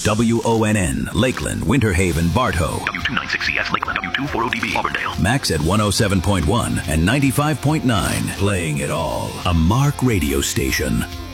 WONN, Lakeland, Winter Haven, Bartow. W296CS, Lakeland, W240DB, Auburndale. Max at 107.1 and 95.9. Playing it all. A Mark radio station.